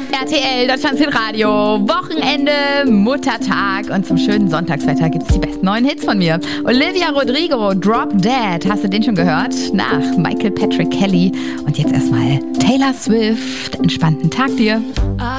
RTL, Deutschlands Hitradio, Wochenende, Muttertag und zum schönen Sonntagswetter gibt es die besten neuen Hits von mir. Olivia Rodrigo, Drop Dead, hast du den schon gehört? Nach Michael Patrick Kelly. Und jetzt erstmal Taylor Swift, entspannten Tag dir.